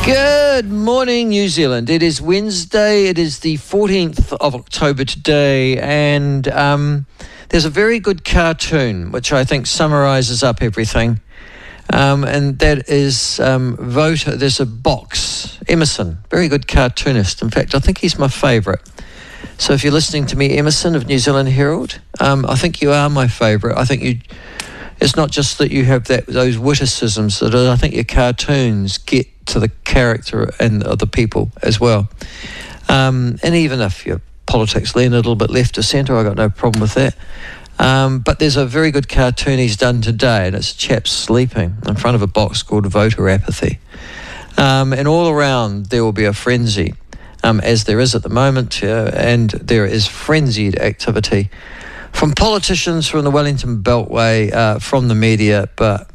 Good morning, New Zealand. It is Wednesday. It is the 14th of October today, and there's a very good cartoon which I think summarises up everything, and that is voter. There's a box. Emerson, very good cartoonist. In fact, I think he's my favourite. So if you're listening to me, Emerson of New Zealand Herald, I think you are my favourite. I think you. It's not just that you have those witticisms, that I think your cartoons get to the character and of the people as well. And even if your politics lean a little bit left to centre, I've got no problem with that. But there's a very good cartoon he's done today, and it's a chap sleeping in front of a box called Voter Apathy. And all around there will be a frenzy, as there is at the moment, and there is frenzied activity from politicians, from the Wellington Beltway, from the media, but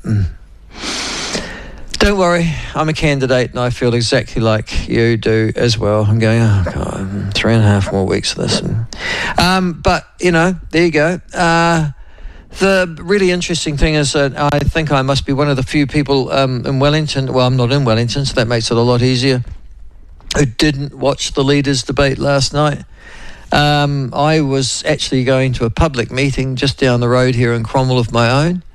don't worry, I'm a candidate and I feel exactly like you do as well. I'm going, oh God, 3.5 more weeks of this. But, you know, there you go. The really interesting thing is that I think I must be one of the few people in Wellington, well, I'm not in Wellington, so that makes it a lot easier, who didn't watch the leaders' debate last night. I was actually going to a public meeting just down the road here in Cromwell of my own,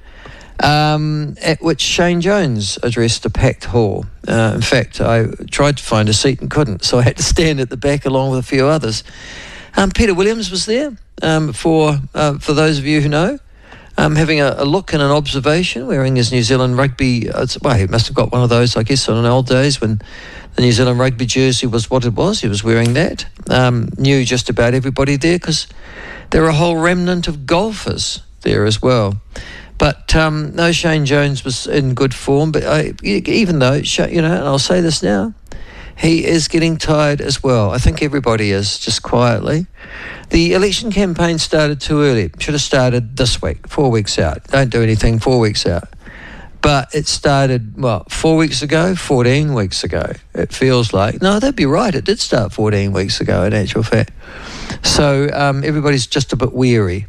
at which Shane Jones addressed a packed hall. In fact, I tried to find a seat and couldn't, so I had to stand at the back along with a few others. Peter Williams was there, for those of you who know, having a look and an observation, wearing his New Zealand rugby, well, he must have got one of those, I guess, in the old days when the New Zealand rugby jersey was what it was. He was wearing that. Knew just about everybody there because there are a whole remnant of golfers there as well. But no, Shane Jones was in good form. But even though, you know, and I'll say this now, he is getting tired as well. I think everybody is, just quietly. The election campaign started too early. Should have started this week, 4 weeks out. Don't do anything 4 weeks out. But it started, 4 weeks ago, 14 weeks ago, it feels like. No, they'd be right. It did start 14 weeks ago, in actual fact. So everybody's just a bit weary.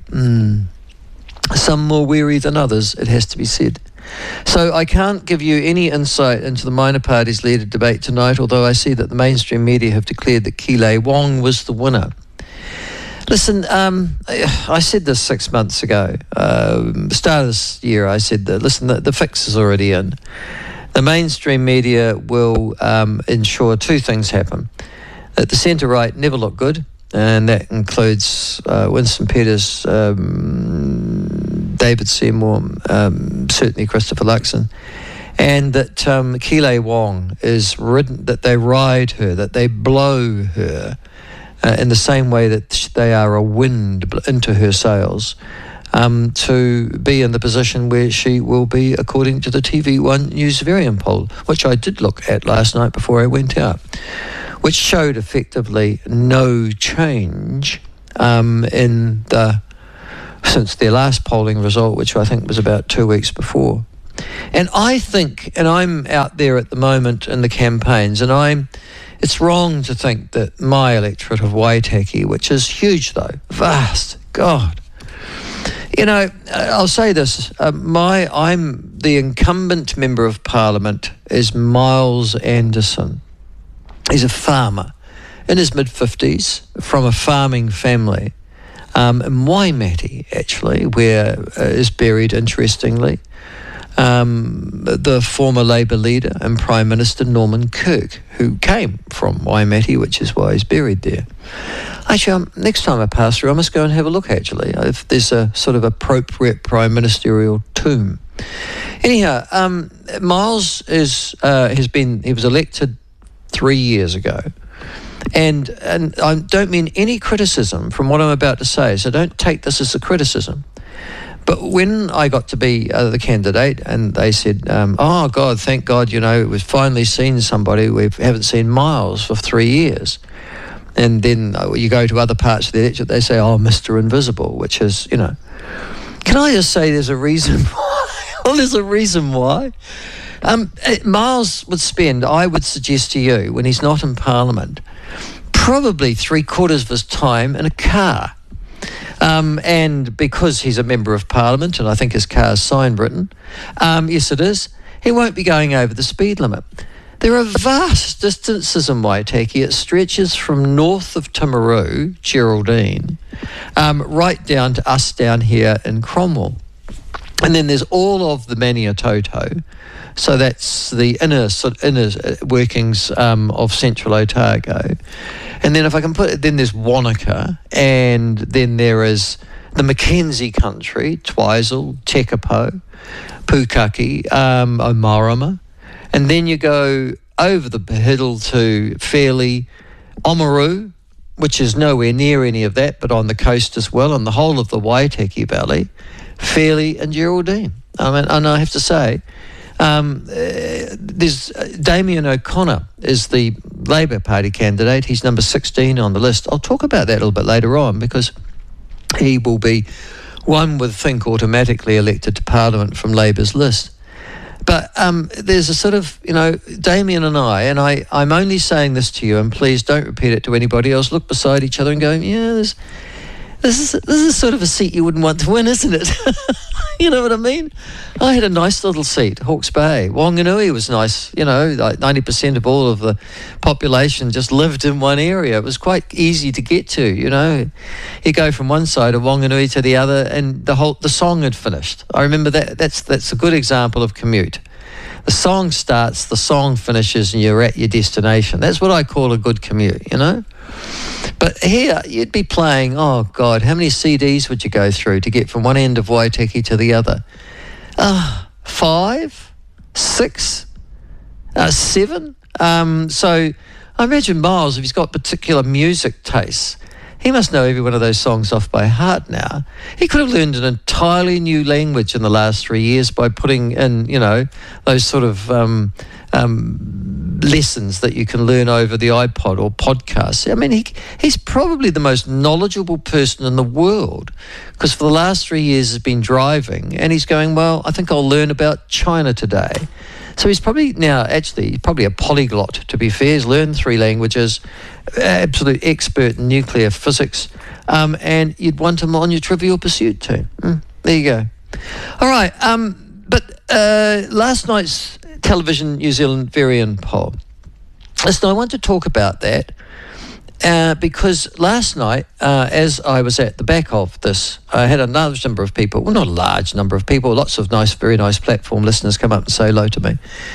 Some more weary than others, it has to be said. So I can't give you any insight into the minor parties' leader debate tonight, although I see that the mainstream media have declared that Keeley Wong was the winner. Listen, I said this 6 months ago. Start of this year, I said that, listen, the fix is already in. The mainstream media will ensure two things happen. That the centre-right never look good, and that includes Winston Peters, David Seymour, certainly Christopher Luxon, and that Keeley Wong is ridden, that they ride her, that they blow her, in the same way that they are a wind into her sails, to be in the position where she will be, according to the TV1 News Varian poll, which I did look at last night before I went out, which showed effectively no change since their last polling result, which I think was about 2 weeks before. And I think, and I'm out there at the moment in the campaigns, and it's wrong to think that my electorate of Waitaki, which is huge though, vast, God. You know, I'll say this, I'm the incumbent member of Parliament is Miles Anderson. He's a farmer in his mid-50s from a farming family in Waimate, actually, where is buried, interestingly, the former Labour leader and Prime Minister Norman Kirk, who came from Waimate, which is why he's buried there. Actually, next time I pass through, I must go and have a look, actually, if there's a sort of appropriate prime ministerial tomb. Anyhow, Miles he was elected 3 years ago. And I don't mean any criticism from what I'm about to say, so don't take this as a criticism. But when I got to be the candidate and they said, oh, God, thank God, you know, we've finally seen somebody, we haven't seen Miles for 3 years. And then you go to other parts of the electorate, they say, oh, Mr. Invisible, which is, you know. Can I just say there's a reason why? Well, there's a reason why. Miles would spend, I would suggest to you, when he's not in Parliament, probably 3/4 of his time in a car. And because he's a member of Parliament, and I think his car's sign Britain, yes it is, he won't be going over the speed limit. There are vast distances in Waitaki. It stretches from north of Timaru, Geraldine, right down to us down here in Cromwell. And then there's all of the Maniatoto. So that's the inner workings of Central Otago. And then if I can put it, then there's Wanaka, and then there is the Mackenzie country, Twizel, Tekapo, Pukaki, Omarama. And then you go over the hill to Fairlie, Oamaru, which is nowhere near any of that, but on the coast as well, on the whole of the Waitaki Valley, Fairlie and Geraldine. I mean, and I have to say, there's Damien O'Connor is the Labour Party candidate. He's number 16 on the list. I'll talk about that a little bit later on, because he will be, one would think, automatically elected to Parliament from Labour's list. But there's a sort of, Damien and I'm only saying this to you, and please don't repeat it to anybody else. Look beside each other and go, yeah, this is sort of a seat you wouldn't want to win, isn't it? You know what I mean? I had a nice little seat, Hawke's Bay. Wanganui was nice. Like 90% of all of the population just lived in one area. It was quite easy to get to, You go from one side of Wanganui to the other, and the song had finished. I remember that. That's a good example of commute. The song starts, the song finishes, and you're at your destination. That's what I call a good commute, But here, you'd be playing, oh God, how many CDs would you go through to get from one end of Waitaki to the other? 5, 6, 7. So I imagine Miles, if he's got particular music tastes, he must know every one of those songs off by heart now. He could have learned an entirely new language in the last 3 years by putting in, those sort of lessons that you can learn over the iPod or podcasts. I mean, he's probably the most knowledgeable person in the world, because for the last 3 years he's been driving, and he's going, well, I think I'll learn about China today. So he's probably now probably a polyglot, to be fair. He's learned 3 languages, absolute expert in nuclear physics, and you'd want him on your Trivial Pursuit team. There you go. All right, but last night's Television New Zealand Varian poll. Listen, I want to talk about that because last night, as I was at the back of this, I had a large number of people, well, not a large number of people, lots of very nice platform listeners come up and say hello to me.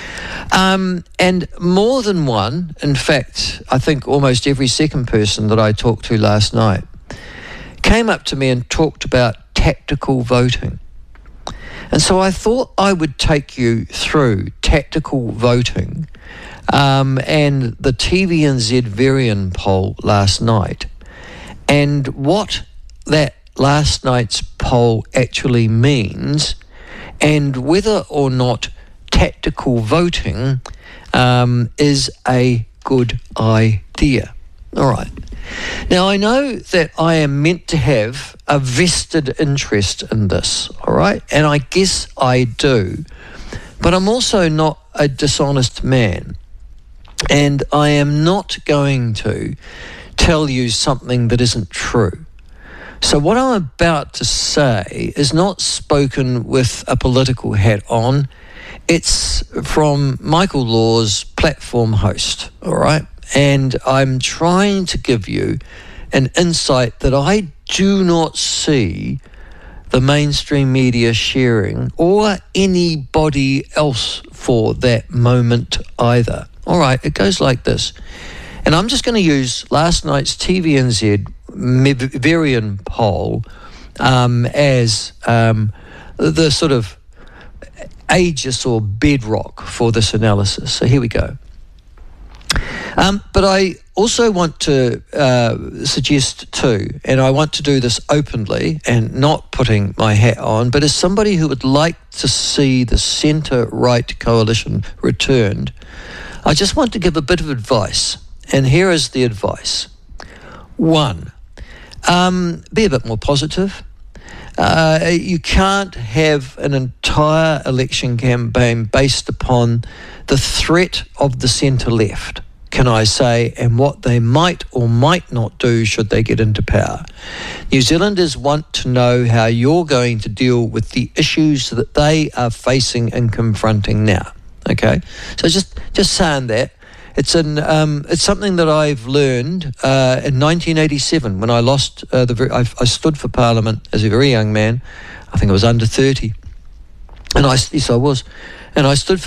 And more than one, in fact, I think almost every second person that I talked to last night came up to me and talked about tactical voting. And so I thought I would take you through tactical voting and the TVNZ Varian poll last night, and what that last night's poll actually means, and whether or not tactical voting is a good idea. All right. Now, I know that I am meant to have a vested interest in this, all right? And I guess I do. But I'm also not a dishonest man. And I am not going to tell you something that isn't true. So what I'm about to say is not spoken with a political hat on. It's from Michael Law's platform host, all right? And I'm trying to give you an insight that I do not see the mainstream media sharing, or anybody else for that moment either. All right, it goes like this. And I'm just going to use last night's TVNZ Varian poll as the sort of aegis or bedrock for this analysis. So here we go. But I also want to suggest too, and I want to do this openly and not putting my hat on, but as somebody who would like to see the centre-right coalition returned, I just want to give a bit of advice. And here is the advice. 1, be a bit more positive. You can't have an entire election campaign based upon the threat of the centre-left, can I say, and what they might or might not do should they get into power. New Zealanders want to know how you're going to deal with the issues that they are facing and confronting now. Okay, so just saying that. It's something that I've learned in 1987 when I lost I stood for Parliament as a very young man. I think I was under 30, and yes, I was, and I stood for